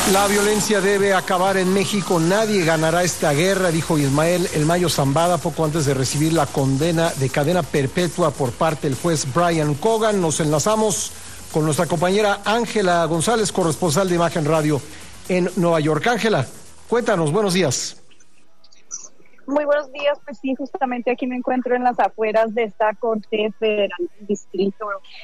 La violencia debe acabar en México, nadie ganará esta guerra, dijo Ismael El Mayo Zambada poco antes de recibir la condena de cadena perpetua por parte del juez Brian Cogan. Nos enlazamos con nuestra compañera Ángela González, corresponsal de Imagen Radio en Nueva York. Ángela, cuéntanos, buenos días. Muy buenos días, pues sí, justamente aquí me encuentro en las afueras de esta Corte Federal del Distrito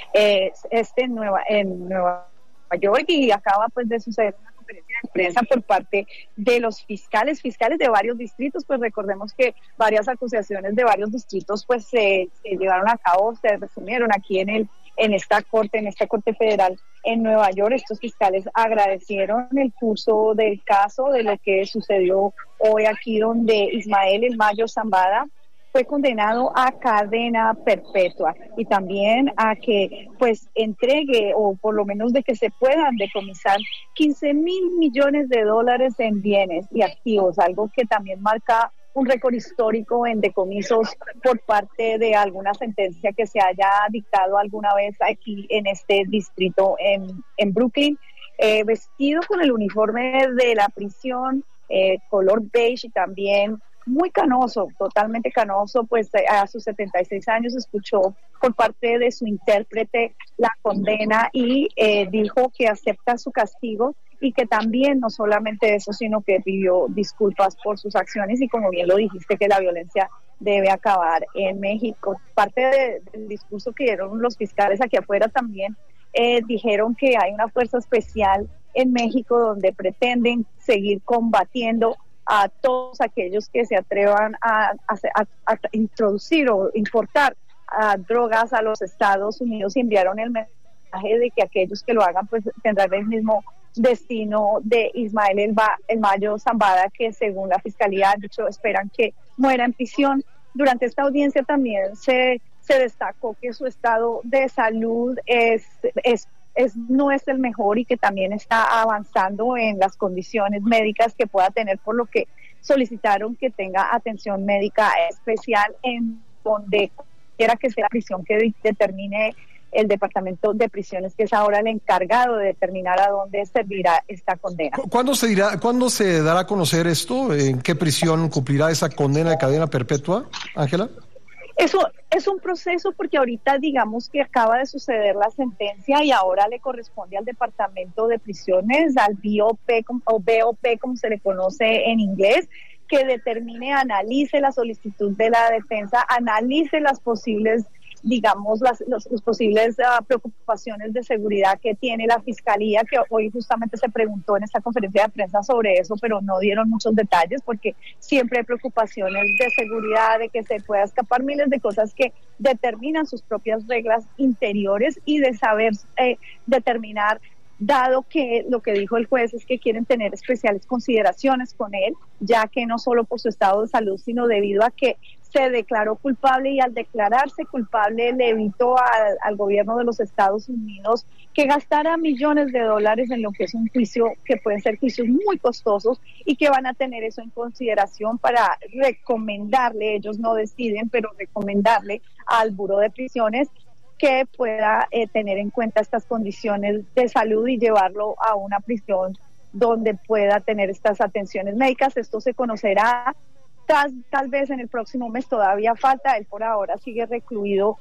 en Nueva York, y acaba pues de suceder una conferencia de prensa por parte de los fiscales de varios distritos. Pues recordemos que varias acusaciones de varios distritos pues se llevaron a cabo, se resumieron aquí en esta corte federal en Nueva York. Estos fiscales agradecieron el curso del caso, de lo que sucedió hoy aquí, donde Ismael El Mayo Zambada fue condenado a cadena perpetua y también a que pues entregue, o por lo menos de que se puedan decomisar 15,000 millones de dólares en bienes y activos, algo que también marca un récord histórico en decomisos por parte de alguna sentencia que se haya dictado alguna vez aquí en este distrito en Brooklyn. Vestido con el uniforme de la prisión, color beige, y también muy canoso, totalmente canoso, pues a sus 76 años escuchó por parte de su intérprete la condena y dijo que acepta su castigo, y que también no solamente eso, sino que pidió disculpas por sus acciones, y como bien lo dijiste, que la violencia debe acabar en México. Parte del discurso que dieron los fiscales aquí afuera también dijeron que hay una fuerza especial en México donde pretenden seguir combatiendo a todos aquellos que se atrevan a introducir o importar drogas a los Estados Unidos, y enviaron el mensaje de que aquellos que lo hagan pues tendrán el mismo destino de Ismael El Mayo Zambada, que según la fiscalía ha dicho esperan que muera en prisión. Durante esta audiencia también se destacó que su estado de salud no es el mejor, y que también está avanzando en las condiciones médicas que pueda tener, por lo que solicitaron que tenga atención médica especial en donde quiera que sea la prisión que determine el Departamento de Prisiones, que es ahora el encargado de determinar a dónde servirá esta condena. ¿Cuándo se dará a conocer esto? ¿En qué prisión cumplirá esa condena de cadena perpetua, Ángela? Eso es un proceso, porque ahorita digamos que acaba de suceder la sentencia y ahora le corresponde al Departamento de Prisiones, al BOP como se le conoce en inglés, que determine, analice la solicitud de la defensa, analice las posibles, digamos, los posibles preocupaciones de seguridad que tiene la fiscalía, que hoy justamente se preguntó en esta conferencia de prensa sobre eso, pero no dieron muchos detalles, porque siempre hay preocupaciones de seguridad, de que se pueda escapar, miles de cosas que determinan sus propias reglas interiores, y de saber determinar, dado que lo que dijo el juez es que quieren tener especiales consideraciones con él, ya que no solo por su estado de salud, sino debido a que se declaró culpable, y al declararse culpable le evitó al gobierno de los Estados Unidos que gastara millones de dólares en lo que es un juicio, que pueden ser juicios muy costosos, y que van a tener eso en consideración para recomendarle, ellos no deciden, pero recomendarle al Buró de Prisiones que pueda tener en cuenta estas condiciones de salud y llevarlo a una prisión donde pueda tener estas atenciones médicas. Esto se conocerá tal vez en el próximo mes, todavía falta. Él por ahora seguirá recluido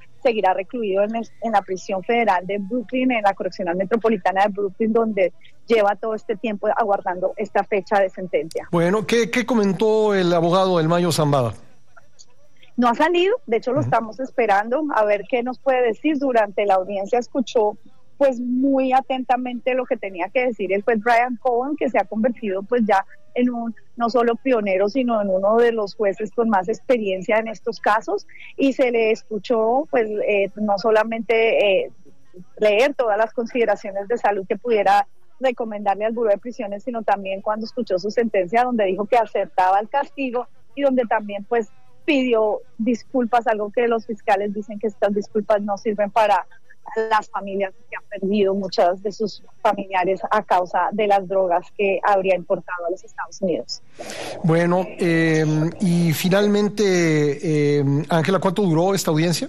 en la prisión federal de Brooklyn, en la correccional metropolitana de Brooklyn, donde lleva todo este tiempo aguardando esta fecha de sentencia. Bueno, ¿qué comentó el abogado El Mayo Zambada? No ha salido, de hecho lo estamos esperando a ver qué nos puede decir. Durante la audiencia escuchó pues muy atentamente lo que tenía que decir el juez Brian Cogan, que se ha convertido pues ya en un no solo pionero, sino en uno de los jueces con más experiencia en estos casos, y se le escuchó pues no solamente leer todas las consideraciones de salud que pudiera recomendarle al Buró de Prisiones, sino también cuando escuchó su sentencia, donde dijo que aceptaba el castigo, y donde también pues pidió disculpas, algo que los fiscales dicen que estas disculpas no sirven para las familias que han perdido muchas de sus familiares a causa de las drogas que habría importado a los Estados Unidos. Bueno, y finalmente, Ángela, ¿cuánto duró esta audiencia?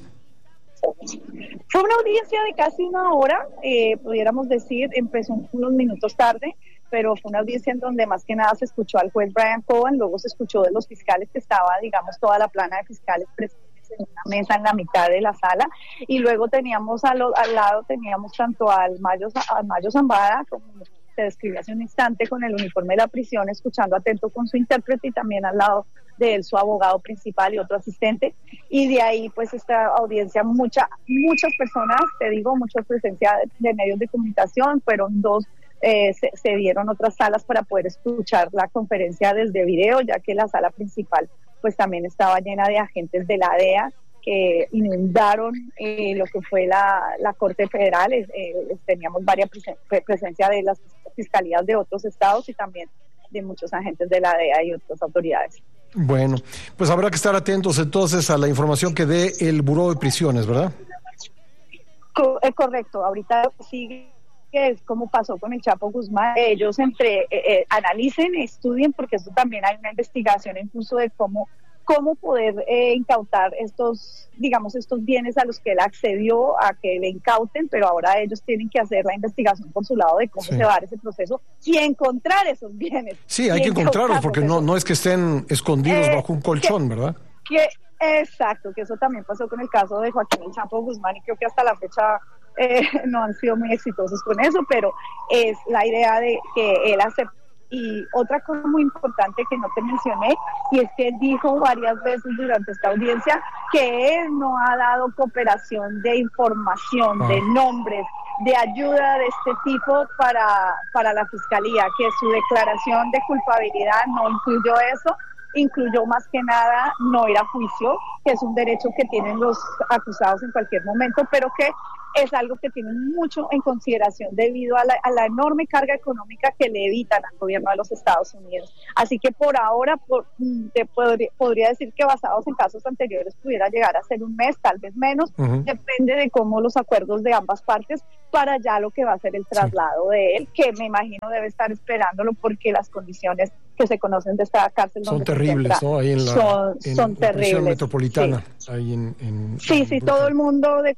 Fue una audiencia de casi una hora, pudiéramos decir, empezó unos minutos tarde. pero fue una audiencia en donde más que nada se escuchó al juez Brian Cohen, luego se escuchó de los fiscales que estaba, digamos, toda la plana de fiscales presentes en una mesa en la mitad de la sala, y luego teníamos al lado teníamos tanto al Mayo Zambada, como se describió hace un instante, con el uniforme de la prisión, escuchando atento con su intérprete, y también al lado de él su abogado principal y otro asistente, y de ahí pues esta audiencia, muchas personas, te digo, mucha presencia de medios de comunicación, fueron dos. Se dieron otras salas para poder escuchar la conferencia desde video, ya que la sala principal pues también estaba llena de agentes de la DEA que inundaron lo que fue la Corte Federal. Teníamos varias presencia de las fiscalías de otros estados y también de muchos agentes de la DEA y otras autoridades. Bueno, pues habrá que estar atentos entonces a la información que dé el Buró de Prisiones, ¿verdad? Correcto, ahorita sigue, que es como pasó con el Chapo Guzmán. Ellos analicen, estudien, porque eso también hay una investigación en curso de cómo poder incautar estos bienes a los que él accedió a que le incauten, pero ahora ellos tienen que hacer la investigación por su lado de cómo se va a dar ese proceso y encontrar esos bienes. Sí, hay que encontrarlos, porque no es que estén escondidos bajo un colchón, ¿verdad? Exacto, que eso también pasó con el caso de Joaquín El Chapo Guzmán, y creo que hasta la fecha no han sido muy exitosos con eso, pero es la idea de que él acepte. Y otra cosa muy importante que no te mencioné, y es que él dijo varias veces durante esta audiencia que él no ha dado cooperación de información, de nombres, de ayuda de este tipo para la fiscalía, que su declaración de culpabilidad no incluyó eso, incluyó más que nada no ir a juicio, que es un derecho que tienen los acusados en cualquier momento, pero que es algo que tienen mucho en consideración debido a la enorme carga económica que le evitan al gobierno de los Estados Unidos. Así que por ahora podría decir que basados en casos anteriores pudiera llegar a ser un mes, tal vez menos, depende de cómo los acuerdos de ambas partes para ya lo que va a ser el traslado de él, que me imagino debe estar esperándolo porque las condiciones que se conocen de esta cárcel son terribles, ¿no? Ahí en son terribles. Prisión metropolitana, sí. Ahí en sí, todo el mundo de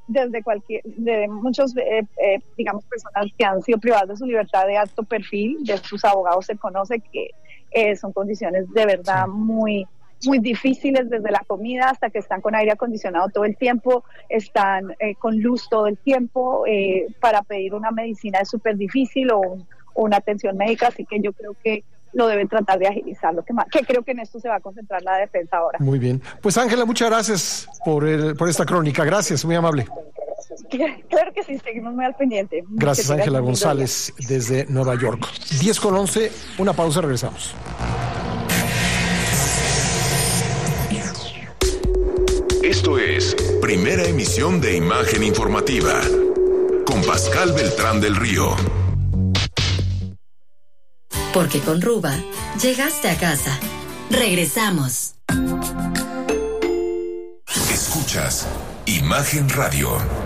muchos, digamos, personas que han sido privadas de su libertad de alto perfil, de sus abogados, se conoce que son condiciones de verdad muy difíciles, desde la comida hasta que están con aire acondicionado todo el tiempo, están con luz todo el tiempo, para pedir una medicina es súper difícil o una atención médica, así que yo creo que lo deben tratar de agilizar, que creo que en esto se va a concentrar la defensa ahora. Muy bien. Pues Ángela, muchas gracias por esta crónica. Gracias, muy amable. Claro que sí, seguimos muy al pendiente. Gracias, Ángela González, desde Nueva York. 10:11, una pausa, regresamos. Esto es Primera Emisión de Imagen Informativa, con Pascal Beltrán del Río. Porque con Ruba llegaste a casa. Regresamos. Escuchas Imagen Radio.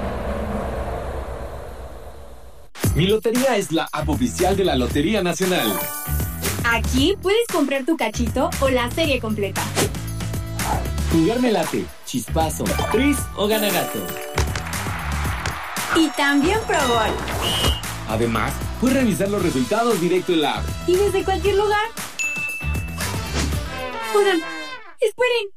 Mi Lotería es la app oficial de la Lotería Nacional. Aquí puedes comprar tu cachito o la serie completa. Jugar me late, chispazo, tris o ganagato. Y también Pro Gol. Además, puedes revisar los resultados directo en la app. Y desde cualquier lugar. Oigan, esperen.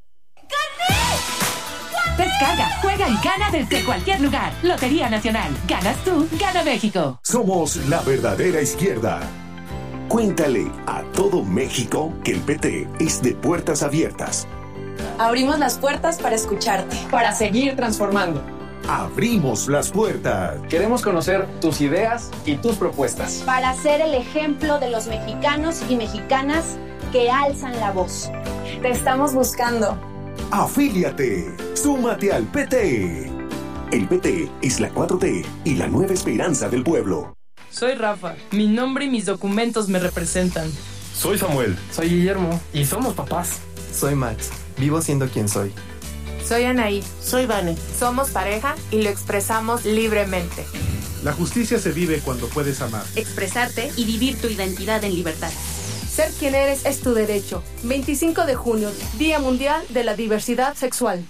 ¡Gané! Descarga, juega y gana desde cualquier lugar. Lotería Nacional. Ganas tú, gana México. Somos la verdadera izquierda. Cuéntale a todo México que el PT es de puertas abiertas. Abrimos las puertas para escucharte. Para seguir transformando. Abrimos las puertas. Queremos conocer tus ideas y tus propuestas. Para ser el ejemplo de los mexicanos y mexicanas que alzan la voz. Te estamos buscando. Afíliate. Súmate al PT. El PT es la 4T y la nueva esperanza del pueblo. Soy Rafa. Mi nombre y mis documentos me representan. Soy Samuel. Soy Guillermo. Y somos papás. Soy Max. Vivo siendo quien soy. Soy Anaí. Soy Vane. Somos pareja y lo expresamos libremente. La justicia se vive cuando puedes amar, expresarte y vivir tu identidad en libertad. Ser quien eres es tu derecho. 25 de junio, Día Mundial de la Diversidad Sexual.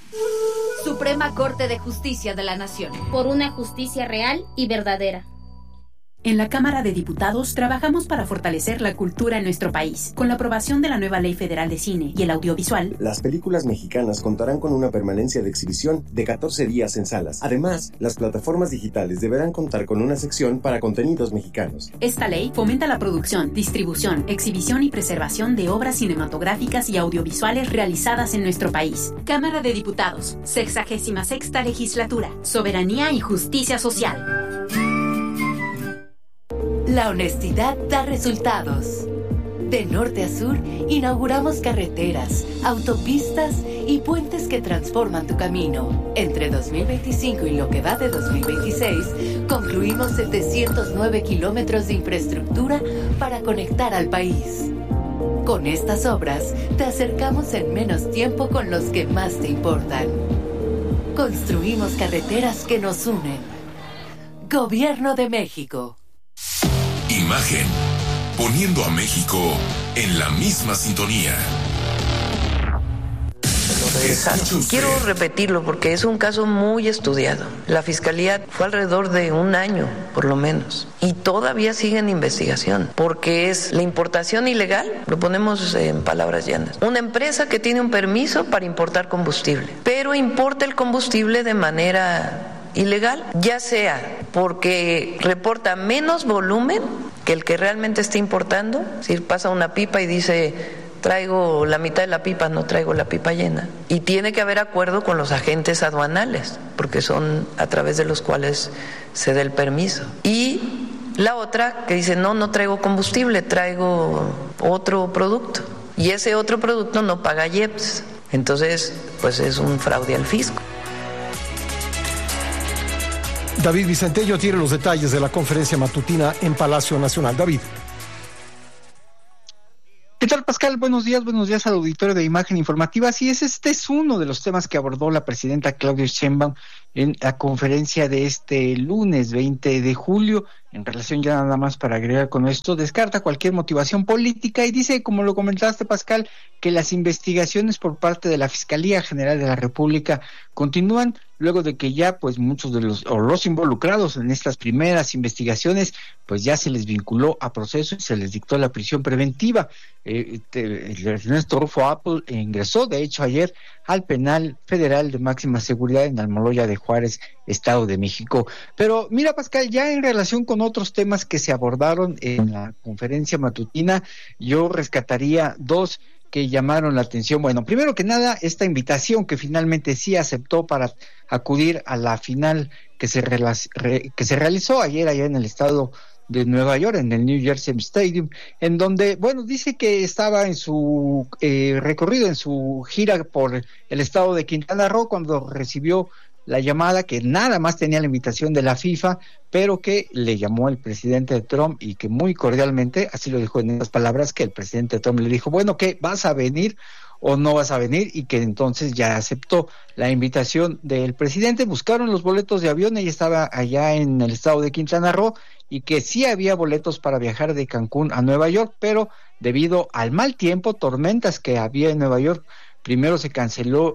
Suprema Corte de Justicia de la Nación. Por una justicia real y verdadera. En la Cámara de Diputados trabajamos para fortalecer la cultura en nuestro país. Con la aprobación de la nueva Ley Federal de Cine y el Audiovisual, las películas mexicanas contarán con una permanencia de exhibición de 14 días en salas. Además, las plataformas digitales deberán contar con una sección para contenidos mexicanos. Esta ley fomenta la producción, distribución, exhibición y preservación de obras cinematográficas y audiovisuales realizadas en nuestro país. Cámara de Diputados, 66ª Legislatura, Soberanía y Justicia Social. La honestidad da resultados. De norte a sur, inauguramos carreteras, autopistas y puentes que transforman tu camino. Entre 2025 y lo que va de 2026, concluimos 709 kilómetros de infraestructura para conectar al país. Con estas obras, te acercamos en menos tiempo con los que más te importan. Construimos carreteras que nos unen. Gobierno de México. Imagen, poniendo a México en la misma sintonía. Quiero repetirlo porque es un caso muy estudiado. La fiscalía fue alrededor de un año, por lo menos, y todavía sigue en investigación, porque es la importación ilegal, lo ponemos en palabras llanas. Una empresa que tiene un permiso para importar combustible, pero importa el combustible de manera ilegal, ya sea porque reporta menos volumen que el que realmente está importando, si pasa una pipa y dice traigo la mitad de la pipa, no traigo la pipa llena, y tiene que haber acuerdo con los agentes aduanales, porque son a través de los cuales se da el permiso. Y la otra que dice no traigo combustible, traigo otro producto, y ese otro producto no paga IEPS, entonces pues es un fraude al fisco. David Vicentello tiene los detalles de la conferencia matutina en Palacio Nacional. David. ¿Qué tal, Pascal? Buenos días al auditorio de Imagen Informativa. Así es, este es uno de los temas que abordó la presidenta Claudia Sheinbaum en la conferencia de este lunes 20 de julio. En relación, ya nada más para agregar con esto, descarta cualquier motivación política y dice, como lo comentaste, Pascal, que las investigaciones por parte de la Fiscalía General de la República continúan luego de que ya pues muchos de los involucrados en estas primeras investigaciones pues ya se les vinculó a proceso y se les dictó la prisión preventiva. Ernesto Rufo Apple ingresó de hecho ayer al penal federal de máxima seguridad en Almoloya de Juárez, Estado de México. Pero mira, Pascal, ya en relación con otros temas que se abordaron en la conferencia matutina, yo rescataría dos que llamaron la atención. Bueno, primero que nada, esta invitación que finalmente sí aceptó para acudir a la final que se realizó ayer allá en el estado de Nueva York, en el New Jersey Stadium, en donde, bueno, dice que estaba en su recorrido, en su gira por el estado de Quintana Roo, cuando recibió la llamada, que nada más tenía la invitación de la FIFA, pero que le llamó el presidente Trump y que muy cordialmente, así lo dijo en esas palabras, que el presidente Trump le dijo, bueno, ¿qué? ¿Vas a venir o no vas a venir? Y que entonces ya aceptó la invitación del presidente. Buscaron los boletos de avión, ella estaba allá en el estado de Quintana Roo, y que sí había boletos para viajar de Cancún a Nueva York, pero debido al mal tiempo, tormentas que había en Nueva York, primero se canceló,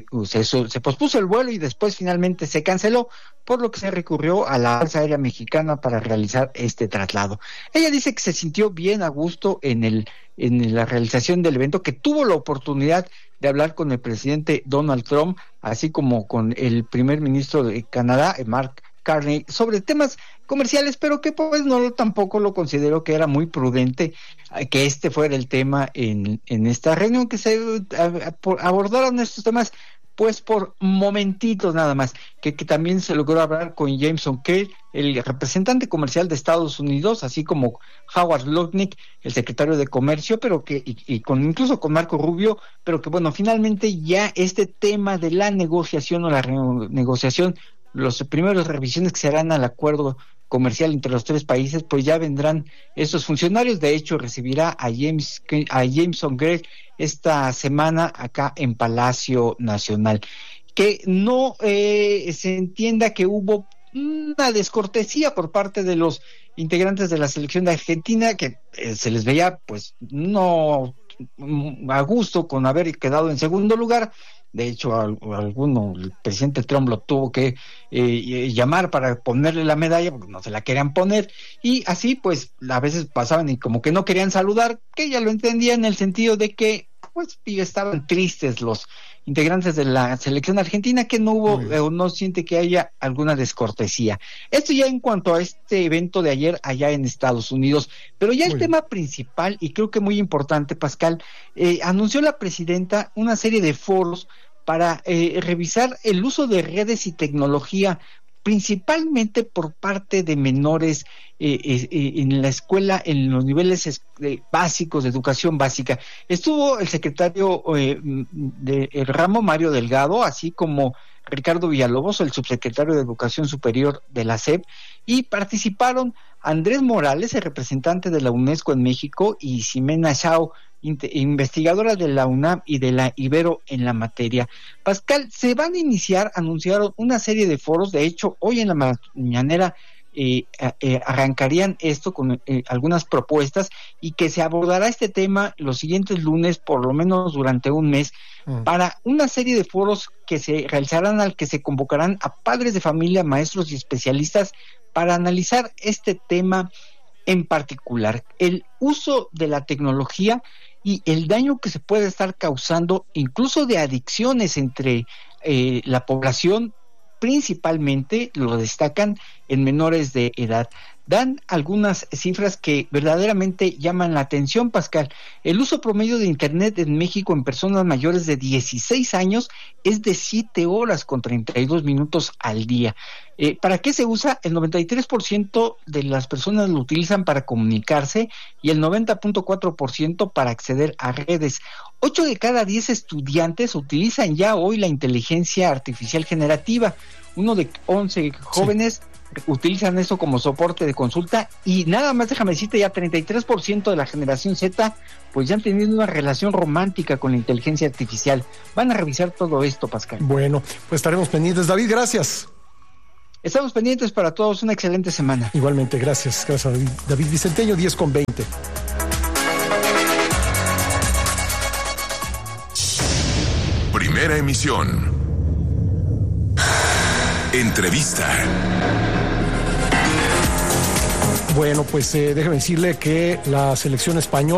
se pospuso el vuelo y después finalmente se canceló, por lo que se recurrió a la Fuerza Aérea Mexicana para realizar este traslado. Ella dice que se sintió bien a gusto en la realización del evento, que tuvo la oportunidad de hablar con el presidente Donald Trump, así como con el primer ministro de Canadá, Mark Carney, sobre temas comerciales, pero que pues tampoco lo consideró que era muy prudente que este fuera el tema en esta reunión, que se abordaron estos temas pues por momentitos nada más, que también se logró hablar con Jameson Kay, el representante comercial de Estados Unidos, así como Howard Lutnick, el secretario de Comercio, pero que incluso con Marco Rubio, pero que bueno, finalmente ya este tema de la negociación o la renegociación, los primeros revisiones que se harán al acuerdo comercial entre los tres países, pues ya vendrán esos funcionarios. De hecho, recibirá a Jameson Gray esta semana acá en Palacio Nacional. Que no se entienda que hubo una descortesía por parte de los integrantes de la selección de Argentina, que se les veía pues no a gusto con haber quedado en segundo lugar, De hecho, el presidente Trump lo tuvo que llamar para ponerle la medalla, porque no se la querían poner, y así pues a veces pasaban y como que no querían saludar, que ya lo entendía en el sentido de que pues estaban tristes los integrantes de la selección argentina, que no hubo o no siente que haya alguna descortesía. Esto ya en cuanto a este evento de ayer allá en Estados Unidos, pero ya el tema principal, y creo que muy importante, Pascal, anunció la presidenta una serie de foros para revisar el uso de redes y tecnología, principalmente por parte de menores en la escuela, en los niveles básicos de educación básica. Estuvo el secretario del ramo, Mario Delgado, así como Ricardo Villalobos, el subsecretario de Educación Superior de la SEP, y participaron Andrés Morales, el representante de la UNESCO en México, y Ximena Shao, investigadora de la UNAM y de la Ibero en la materia. Pascal, se van a iniciar, anunciaron una serie de foros. De hecho, hoy en la mañanera arrancarían esto con algunas propuestas, y que se abordará este tema los siguientes lunes, por lo menos durante un mes, para una serie de foros que se realizarán, al que se convocarán a padres de familia, maestros y especialistas para analizar este tema en particular, el uso de la tecnología y el daño que se puede estar causando, incluso de adicciones entre la población, principalmente lo destacan en menores de edad. Dan algunas cifras que verdaderamente llaman la atención, Pascal. El uso promedio de Internet en México en personas mayores de 16 años es de 7 horas con 32 minutos al día. ¿Para qué se usa? El 93% de las personas lo utilizan para comunicarse y el 90.4% para acceder a redes. 8 de cada 10 estudiantes utilizan ya hoy la inteligencia artificial generativa. 1 de 11 jóvenes utilizan eso como soporte de consulta, y nada más, déjame decirte, ya 33% de la generación Z pues ya han tenido una relación romántica con la inteligencia artificial. Van a revisar todo esto, Pascal. Bueno, pues estaremos pendientes. David, gracias. Estamos pendientes para todos. Una excelente semana. Igualmente, gracias. Gracias, David Vicenteño, 10:20. Primera emisión. Entrevista. Bueno, pues déjeme decirle que la selección española